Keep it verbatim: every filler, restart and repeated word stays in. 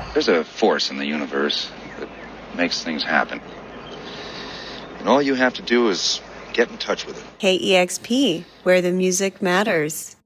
There's a force in the universe that makes things happen. And all you have to do is get in touch with it. K E X P, where the music matters.